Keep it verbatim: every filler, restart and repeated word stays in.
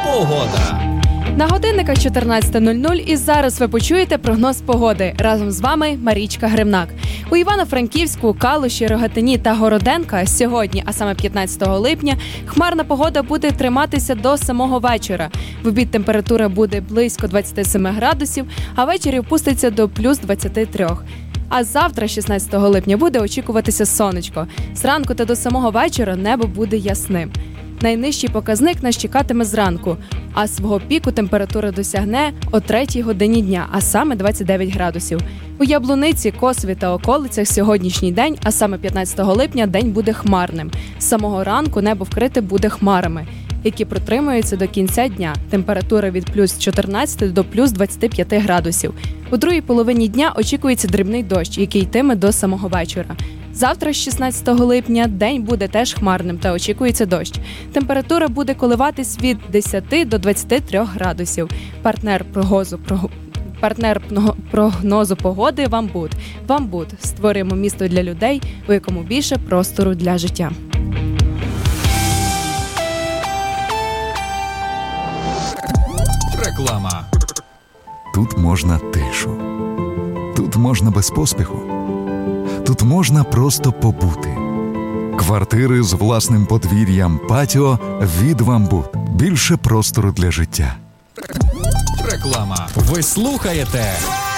Погода. На годинниках чотирнадцята нуль нуль і зараз ви почуєте прогноз погоди. Разом з вами Марічка Гримнак. У Івано-Франківську, Калуші, Рогатині та Городенка сьогодні, а саме п'ятнадцятого липня, хмарна погода буде триматися до самого вечора. В обід температура буде близько двадцять сім градусів, а ввечері опуститься до плюс двадцять три. А завтра, шістнадцятого липня, буде очікуватися сонечко. Зранку та до самого вечора небо буде ясним. Найнижчий показник нас чекатиме зранку, а свого піку температура досягне о третій годині дня, а саме двадцять дев'ять градусів. У Яблуниці, Косові та околицях сьогоднішній день, а саме п'ятнадцятого липня, день буде хмарним. З самого ранку небо вкрите буде хмарами, які протримуються до кінця дня. Температура від плюс чотирнадцять до плюс двадцять п'ять градусів. У другій половині дня очікується дрібний дощ, який йтиме до самого вечора. Завтра, шістнадцятого липня, день буде теж хмарним та очікується дощ. Температура буде коливатись від десяти до двадцяти трьох градусів. Партнер прогнозу, про... Партнер прогнозу погоди «Вамбуд». «Вамбуд» – створюємо місто для людей, у якому більше простору для життя. Реклама. Тут можна тишу. Тут можна без поспіху. Тут можна просто побути. Квартири з власним подвір'ям, патіо від «Вамбуд». Більше простору для життя. Реклама. Ви слухаєте